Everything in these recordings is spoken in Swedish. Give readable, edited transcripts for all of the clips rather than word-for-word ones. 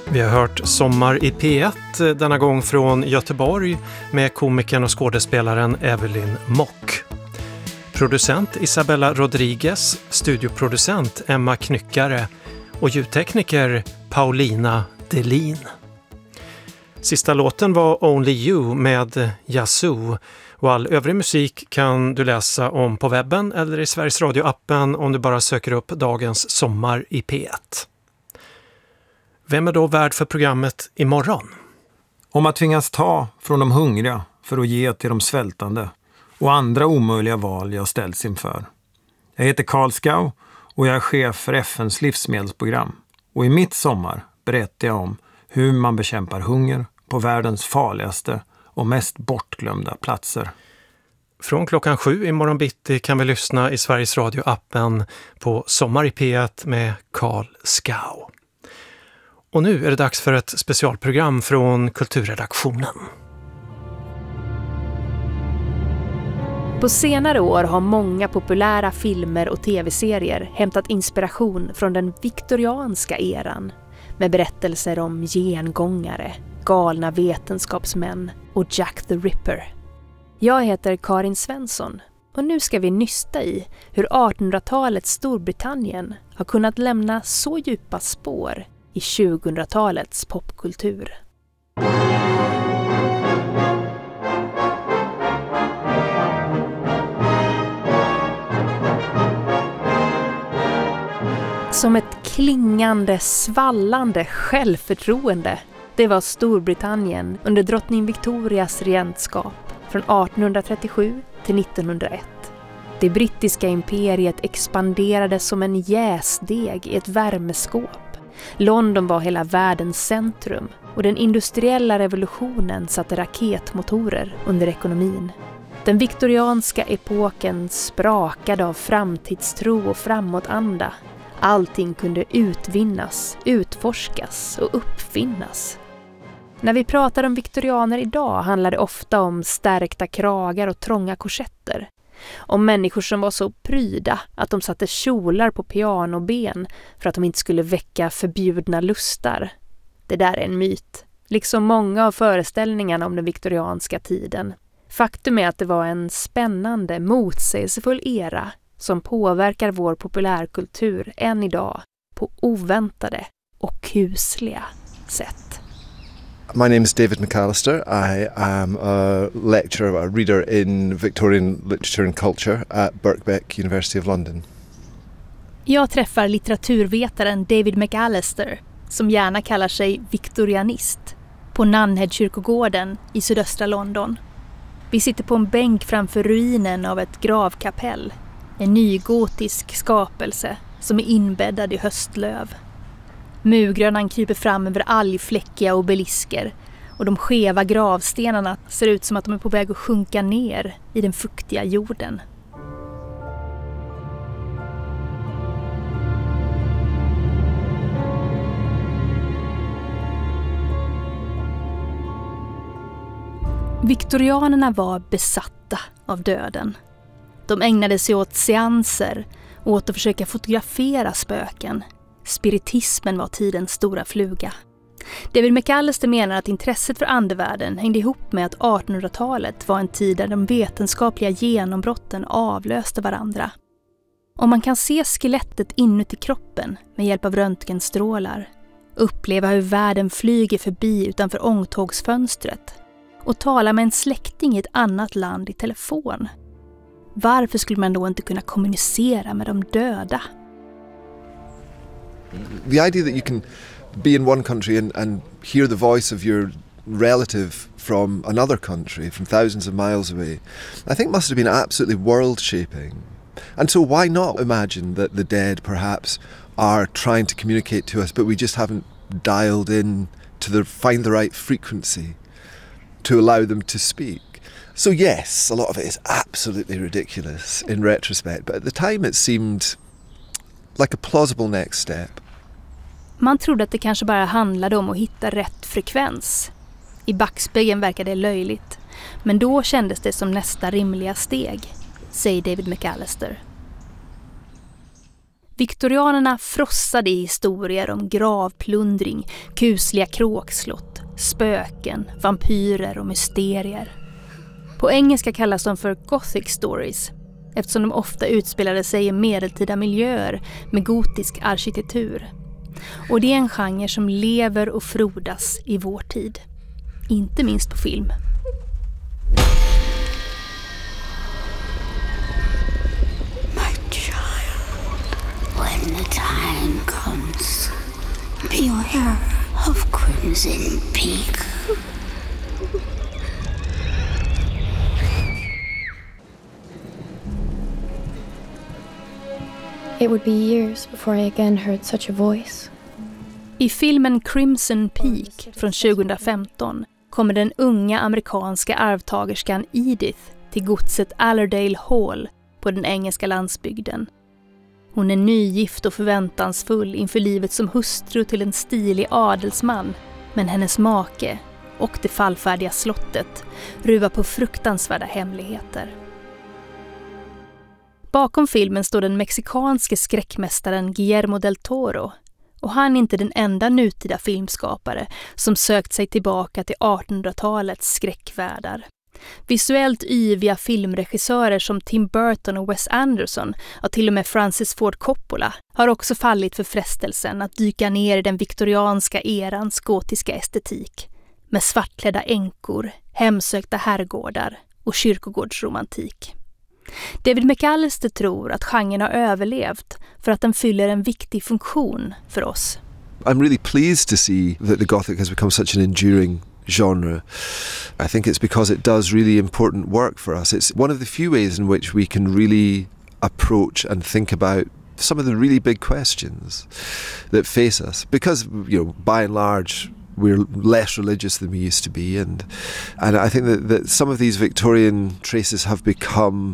Vi har hört Sommar i P1, denna gång från Göteborg med komikern och skådespelaren Evelyn Mock. Producent Isabella Rodriguez, studioproducent Emma Knyckare och ljudtekniker Paulina Delin. Sista låten var Only You med Yazoo och all övrig musik kan du läsa om på webben eller i Sveriges Radio-appen om du bara söker upp dagens Sommar i P1. Vem är då värd för programmet imorgon? Om att tvingas ta från de hungriga för att ge till de svältande och andra omöjliga val jag ställts inför. Jag heter Carl Skau och jag är chef för FNs livsmedelsprogram. Och i mitt sommar berättar jag om hur man bekämpar hunger på världens farligaste och mest bortglömda platser. Från klockan 7 i morgon bitti kan vi lyssna i Sveriges Radio-appen på Sommar i P1 med Carl Skau. Och nu är det dags för ett specialprogram från kulturredaktionen. På senare år har många populära filmer och tv-serier hämtat inspiration från den viktorianska eran med berättelser om gengångare, galna vetenskapsmän och Jack the Ripper. Jag heter Karin Svensson och nu ska vi nysta i hur 1800-talets Storbritannien har kunnat lämna så djupa spår i 2000-talets popkultur. Som ett klingande, svallande självförtroende. Det var Storbritannien under drottning Victorias regentskap från 1837 till 1901. Det brittiska imperiet expanderade som en jäsdeg i ett värmeskåp. London var hela världens centrum och den industriella revolutionen satte raketmotorer under ekonomin. Den viktorianska epoken sprakade av framtidstro och framåtanda. Allting kunde utvinnas, utforskas och uppfinnas. När vi pratar om viktorianer idag handlar det ofta om stärkta kragar och trånga korsetter. Om människor som var så pryda att de satte kjolar på pianoben för att de inte skulle väcka förbjudna lustar. Det där är en myt, liksom många av föreställningarna om den viktorianska tiden. Faktum är att det var en spännande, motsägelsefull era som påverkar vår populärkultur än idag på oväntade och kusliga sätt. My name is David McAllister. I am a lecturer, a reader in Victorian literature and culture at Birkbeck University of London. Jag träffar litteraturvetaren David McAllister, som gärna kallar sig viktorianist, på Nunhead-kyrkogården i sydöstra London. Vi sitter på en bänk framför ruinen av ett gravkapell, en nygotisk skapelse som är inbäddad i höstlöv. Murgrönan kryper fram över algfläckiga obelisker och de skeva gravstenarna ser ut som att de är på väg att sjunka ner i den fuktiga jorden. Viktorianerna var besatta av döden. De ägnade sig åt seanser och åt att försöka fotografera spöken. Spiritismen var tidens stora fluga. David McAllister menar att intresset för andevärlden hängde ihop med att 1800-talet var en tid där de vetenskapliga genombrotten avlöste varandra. Om man kan se skelettet inuti kroppen med hjälp av röntgenstrålar, uppleva hur världen flyger förbi utanför ångtågsfönstret och tala med en släkting i ett annat land i telefon. Varför skulle man då inte kunna kommunicera med de döda? The idea that you can be in one country and hear the voice of your relative from another country, from thousands of miles away, I think must have been absolutely world-shaping. And so why not imagine that the dead perhaps are trying to communicate to us, but we just haven't dialed in to find the right frequency to allow them to speak. So yes, a lot of it is absolutely ridiculous in retrospect, but at the time it seemed like a plausible next step. Man trodde att det kanske bara handlade om att hitta rätt frekvens. I backspegeln verkade det löjligt, men då kändes det som nästa rimliga steg, säger David McAllister. Viktorianerna frossade i historier om gravplundring, kusliga kråkslott, spöken, vampyrer och mysterier. På engelska kallas de för Gothic stories, eftersom de ofta utspelade sig i medeltida miljöer med gotisk arkitektur. Och det är en genre som lever och frodas i vår tid. Inte minst på film. My child, when the time comes, beware of Crimson Peak. It would be years before I again heard such a voice. I filmen Crimson Peak från 2015 kommer den unga amerikanska arvtagerskan Edith till godset Allerdale Hall på den engelska landsbygden. Hon är nygift och förväntansfull inför livet som hustru till en stilig adelsman, men hennes make och det fallfärdiga slottet ruvar på fruktansvärda hemligheter. Bakom filmen står den mexikanske skräckmästaren Guillermo del Toro, och han är inte den enda nutida filmskapare som sökt sig tillbaka till 1800-talets skräckvärldar. Visuellt yviga filmregissörer som Tim Burton och Wes Anderson, och till och med Francis Ford Coppola, har också fallit för frestelsen att dyka ner i den viktorianska erans gotiska estetik med svartklädda änkor, hemsökta herrgårdar och kyrkogårdsromantik. David McAllister tror att genren har överlevt för att den fyller en viktig funktion för oss. I'm really pleased to see that the Gothic has become such an enduring genre. I think it's because it does really important work for us. It's one of the few ways in which we can really approach and think about some of the really big questions that face us. Because, you know, by and large, we're less religious than we used to be, and I think that some of these Victorian traces have become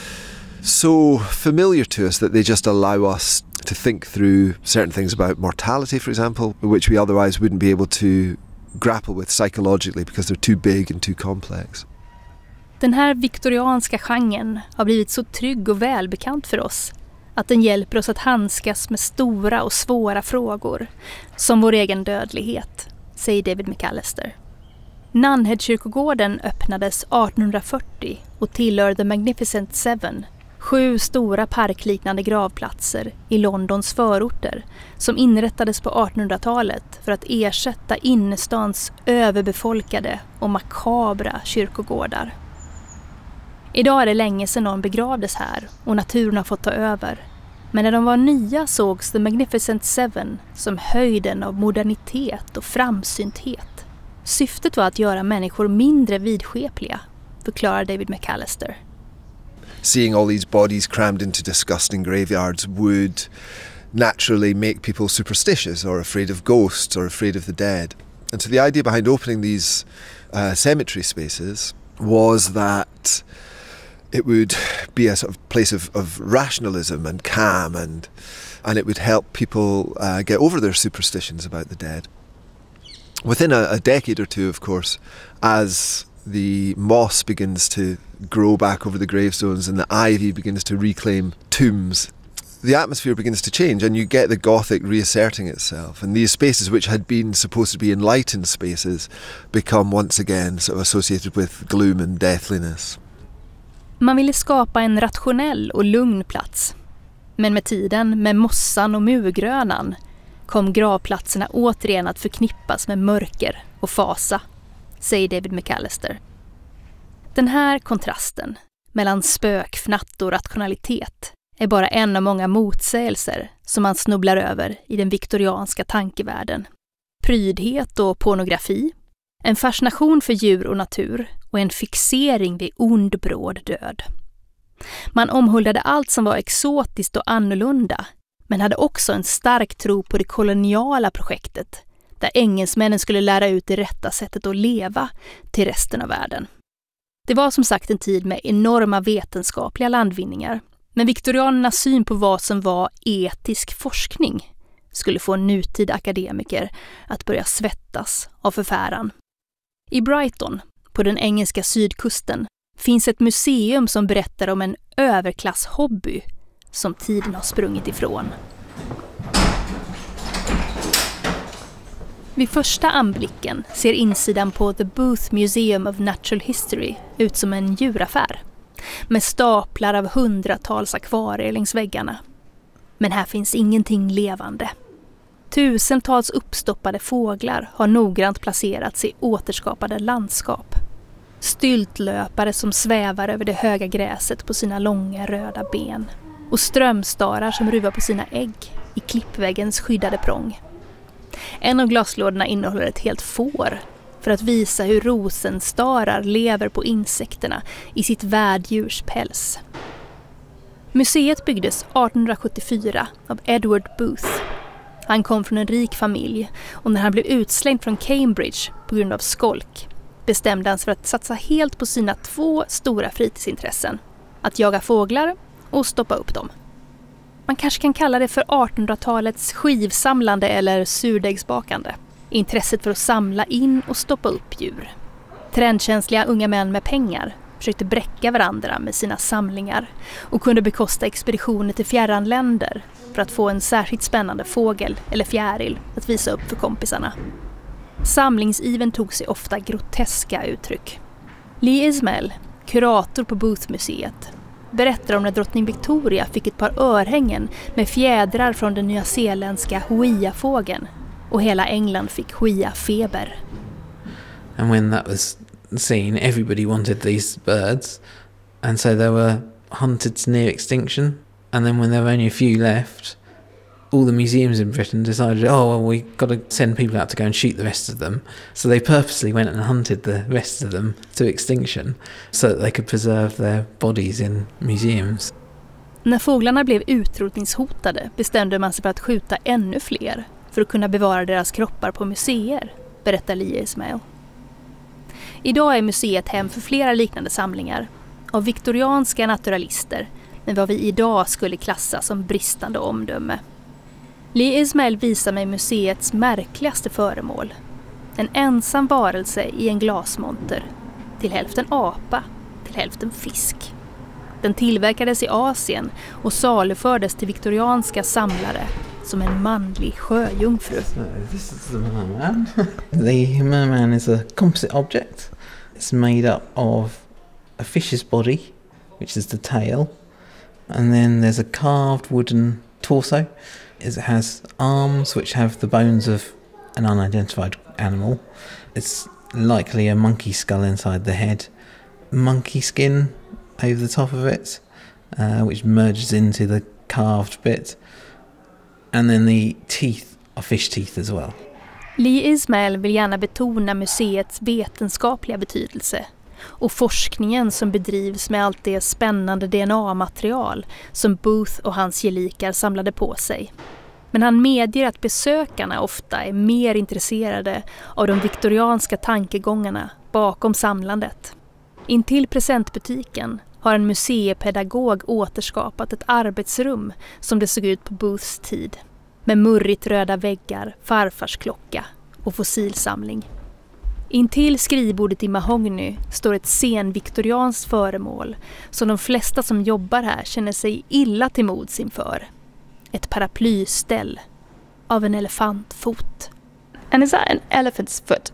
so familiar to us that they just allow us to think through certain things about mortality, for example, which we otherwise wouldn't be able to grapple with psychologically because they're too big and too complex. Den här viktorianska genren har blivit så trygg och välbekant för oss att den hjälper oss att handskas med stora och svåra frågor, som vår egen dödlighet, säger David McAllister. Nunhead-kyrkogården öppnades 1840 och tillhör The Magnificent Seven, 7 stora parkliknande gravplatser i Londons förorter som inrättades på 1800-talet för att ersätta innerstans överbefolkade och makabra kyrkogårdar. Idag är det länge sedan någon begravdes här och naturen har fått ta över. Men när de var nya sågs The Magnificent Seven som höjden av modernitet och framsynthet. Syftet var att göra människor mindre vidskepliga, förklarar David McAllister. Seeing all these bodies crammed into disgusting graveyards would naturally make people superstitious or afraid of ghosts or afraid of the dead. And so the idea behind opening these cemetery spaces was that it would be a sort of place of rationalism and calm, and it would help people get over their superstitions about the dead. Within a decade or two, of course, as the moss begins to grow back over the gravestones and the ivy begins to reclaim tombs, the atmosphere begins to change and you get the Gothic reasserting itself, and these spaces which had been supposed to be enlightened spaces become once again sort of associated with gloom and deathliness. Man ville skapa en rationell och lugn plats. Men med tiden, med mossan och murgrönan, kom gravplatserna återigen att förknippas med mörker och fasa, säger David McAllister. Den här kontrasten mellan spökfnatt och rationalitet är bara en av många motsägelser som man snubblar över i den viktorianska tankevärlden. Prydhet och pornografi, en fascination för djur och natur och en fixering vid ond bråd död. Man omhuldade allt som var exotiskt och annorlunda, men hade också en stark tro på det koloniala projektet, där engelsmännen skulle lära ut det rätta sättet att leva till resten av världen. Det var som sagt en tid med enorma vetenskapliga landvinningar, men viktorianernas syn på vad som var etisk forskning skulle få nutida akademiker att börja svettas av förfäran. I Brighton, på den engelska sydkusten, finns ett museum som berättar om en överklasshobby som tiden har sprungit ifrån. Vid första anblicken ser insidan på The Booth Museum of Natural History ut som en djuraffär, med staplar av hundratals akvarier längs väggarna. Men här finns ingenting levande. Tusentals uppstoppade fåglar har noggrant placerats i återskapade landskap. Styltlöpare som svävar över det höga gräset på sina långa röda ben. Och strömstarar som ruvar på sina ägg i klippväggens skyddade prång. En av glaslådorna innehåller ett helt får för att visa hur rosenstarar lever på insekterna i sitt värddjurspäls. Museet byggdes 1874 av Edward Booth. Han kom från en rik familj och när han blev utslängd från Cambridge på grund av skolk bestämde han sig för att satsa helt på sina 2 stora fritidsintressen. Att jaga fåglar och stoppa upp dem. Man kanske kan kalla det för 1800-talets skivsamlande eller surdegsbakande. Intresset för att samla in och stoppa upp djur. Trendkänsliga unga män med pengar försökte bräcka varandra med sina samlingar och kunde bekosta expeditioner till fjärran länder för att få en särskilt spännande fågel eller fjäril att visa upp för kompisarna. Samlingsiven tog sig ofta groteska uttryck. Lee Ismail, kurator på Booth-museet, berättar om när drottning Victoria fick ett par örhängen med fjädrar från den nyzeeländska hoia-fågeln och hela England fick hoia-feber. And when that was seen, everybody wanted these birds, and so they were hunted to near extinction. And then when there were only a few left, all the museums in Britain decided, we've got to send people out to go and shoot the rest of them. So they purposely went and hunted the rest of them to extinction so that they could preserve their bodies in museums. När fåglarna blev utrotningshotade bestämde man sig för att skjuta ännu fler för att kunna bevara deras kroppar på museer, berättar Lee Ismail. Idag är museet hem för flera liknande samlingar av viktorianska naturalister med vad vi idag skulle klassa som bristande omdöme. Lee Ismail visar mig museets märkligaste föremål. En ensam varelse i en glasmonter, till hälften apa, till hälften fisk. Den tillverkades i Asien och salufördes till viktorianska samlare som en manlig sjöjungfru. So this is the merman. The merman is a composite object. It's made up of a fish's body, which is the tail, and then there's a carved wooden torso. It has arms which have the bones of an unidentified animal. It's likely a monkey skull inside the head. Monkey skin over the top of it, which merges into the carved bit. And then the teeth are fish teeth as well. Lee Ismail vill gärna betona museets vetenskapliga betydelse och forskningen som bedrivs med allt det spännande DNA-material som Booth och hans gelikar samlade på sig. Men han medger att besökarna ofta är mer intresserade av de viktorianska tankegångarna bakom samlandet. Intill presentbutiken har en museipedagog återskapat ett arbetsrum som det såg ut på Booths tid. Med murrigt röda väggar, farfars klocka och fossilsamling. Intill skrivbordet i mahogny står ett senviktorianskt föremål som de flesta som jobbar här känner sig illa till mods inför. Ett paraplyställ av en elefantfot. And is that an elephant's foot?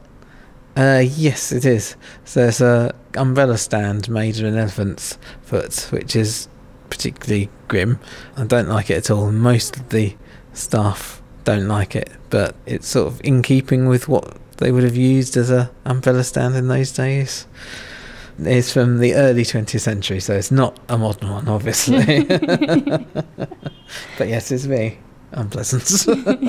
Yes, it is. So there's a umbrella stand made of an elephant's foot, which is particularly grim. I don't like it at all. Most of the staff don't like it, but it's sort of in keeping with what they would have used as a umbrella stand in those days. It's from the early 20th century, so it's not a modern one, obviously. But yes, it's very unpleasant.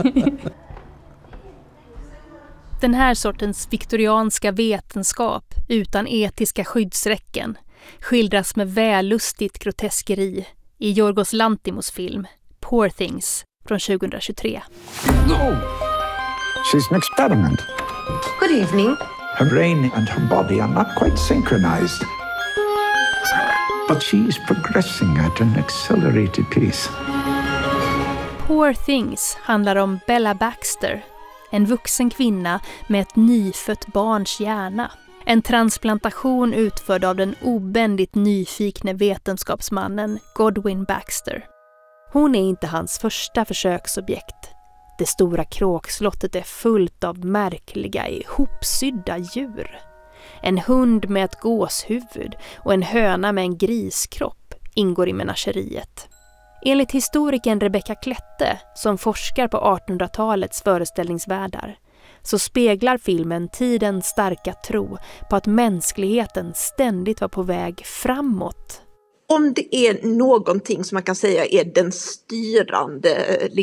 Den här sortens viktorianska vetenskap utan etiska skyddsräcken skildras med vällustigt groteskeri i Yorgos Lanthimos film Poor Things från 2023. No! She's an experiment. Good evening. Her brain and her body are not quite synchronized. But she's progressing at an accelerated pace. Poor Things handlar om Bella Baxter, en vuxen kvinna med ett nyfött barns hjärna. En transplantation utförd av den obändigt nyfikne vetenskapsmannen Godwin Baxter. Hon är inte hans första försöksobjekt. Det stora kråkslottet är fullt av märkliga, ihopsydda djur. En hund med ett gåshuvud och en höna med en griskropp ingår i menageriet. Enligt historikern Rebecca Klette, som forskar på 1800-talets föreställningsvärldar, så speglar filmen tidens starka tro på att mänskligheten ständigt var på väg framåt. Om det är någonting som man kan säga är den styrande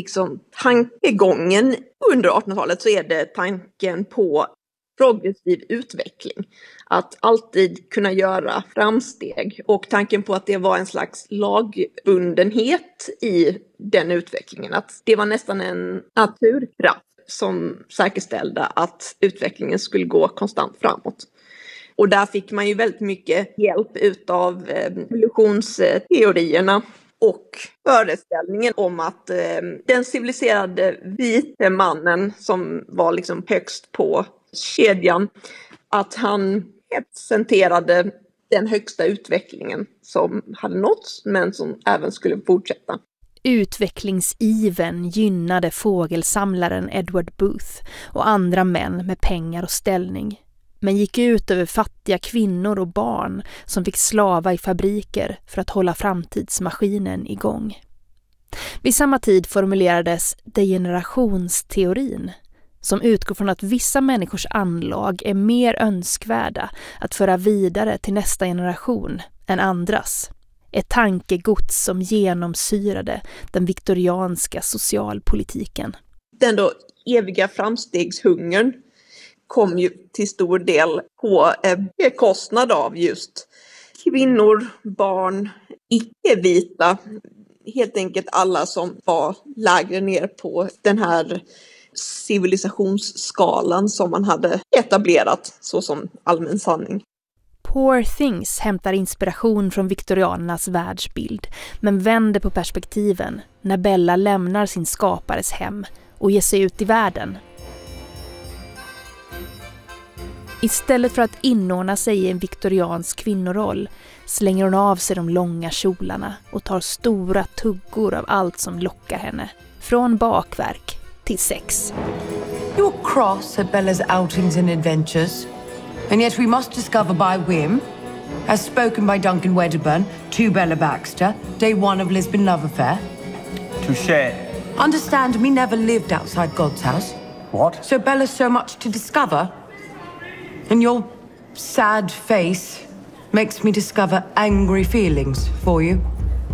tankegången under 1800-talet, så är det tanken på progressiv utveckling. Att alltid kunna göra framsteg, och tanken på att det var en slags lagbundenhet i den utvecklingen. Att det var nästan en naturkraft som säkerställde att utvecklingen skulle gå konstant framåt. Och där fick man ju väldigt mycket hjälp utav evolutionsteorierna och föreställningen om att den civiliserade vite mannen som var högst på kedjan, att han representerade den högsta utvecklingen som hade nåtts, men som även skulle fortsätta. Utvecklingsiven gynnade fågelsamlaren Edward Booth och andra män med pengar och ställning, men gick ut över fattiga kvinnor och barn som fick slava i fabriker för att hålla framtidsmaskinen igång. Vid samma tid formulerades degenerationsteorin, som utgår från att vissa människors anlag är mer önskvärda att föra vidare till nästa generation än andras. Ett tankegods som genomsyrade den viktorianska socialpolitiken. Den då eviga framstegshungern kom ju till stor del på bekostnad av just kvinnor, barn, icke-vita. Helt enkelt alla som var lägre ner på den här civilisationsskalan som man hade etablerat så som allmän sanning. Poor Things hämtar inspiration från viktorianernas världsbild, men vänder på perspektiven när Bella lämnar sin skapares hem och ger sig ut i världen. Istället för att inordna sig i en viktoriansk kvinnoroll slänger hon av sig de långa kjolarna och tar stora tuggor av allt som lockar henne, från bakverk till sex. You're cross at Bella's outings and adventures, and yet we must discover by whim, as spoken by Duncan Wedderburn to Bella Baxter, day one of Lisbon love affair. Touché. Understand, me never lived outside God's house. What? So Bella's so much to discover, and your sad face makes me discover angry feelings for you.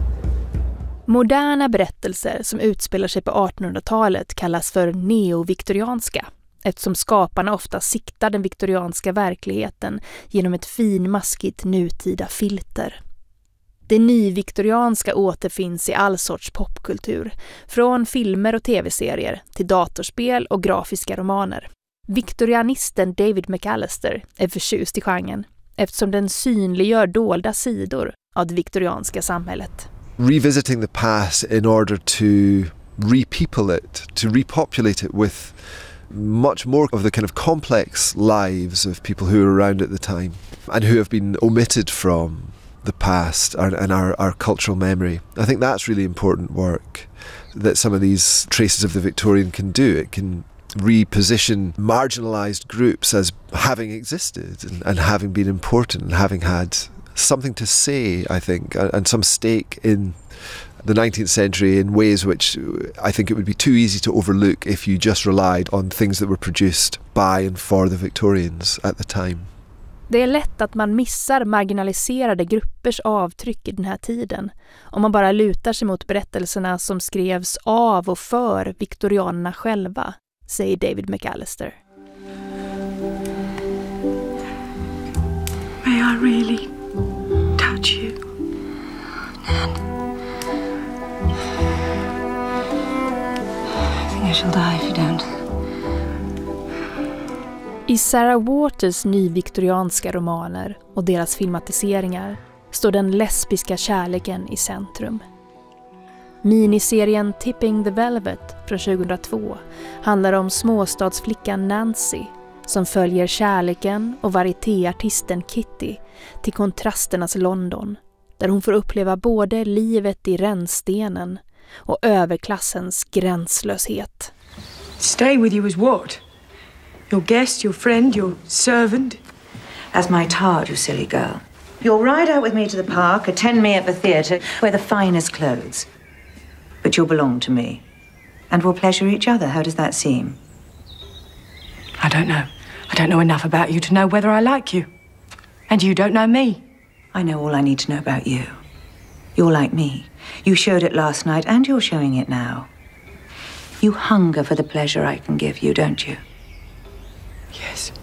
Moderna berättelser som utspelar sig på 1800-talet kallas för neoviktorianska, eftersom skaparna ofta siktar den viktorianska verkligheten genom ett finmaskigt nutida filter. Det nyviktorianska återfinns i all sorts popkultur, från filmer och tv-serier till datorspel och grafiska romaner. Viktorianisten David McAllister är förtjust i genren, eftersom den synliggör dolda sidor av det viktorianska samhället. Revisiting the past in order to repeople it, to repopulate it with much more of the kind of complex lives of people who were around at the time and who have been omitted from the past and our cultural memory. I think that's really important work that some of these traces of the Victorian can do. It can reposition marginalised groups as having existed and having been important and having had something to say, I think, and some stake in the 19th century in ways which I think it would be too easy to overlook if you just relied on things that were produced by and for the Victorians at the time. Det är lätt att man missar marginaliserade gruppers avtryck i den här tiden om man bara lutar sig mot berättelserna som skrevs av och för viktorianerna själva, säger David McAllister. May I really touch you? I think I shall die if you don't. I Sarah Waters nyviktorianska romaner och deras filmatiseringar står den lesbiska kärleken i centrum. Miniserien Tipping the Velvet från 2002 handlar om småstadsflickan Nancy som följer kärleken och varietéartisten Kitty till kontrasternas London, där hon får uppleva både livet i rännstenen och överklassens gränslöshet. Stay with you as what? Your guest, your friend, your servant? As my tard, you silly girl. You'll ride out with me to the park, attend me at the theatre, wear the finest clothes. But you'll belong to me. And we'll pleasure each other. How does that seem? I don't know. I don't know enough about you to know whether I like you. And you don't know me. I know all I need to know about you. You're like me. You showed it last night, and you're showing it now. You hunger for the pleasure I can give you, don't you? Yes.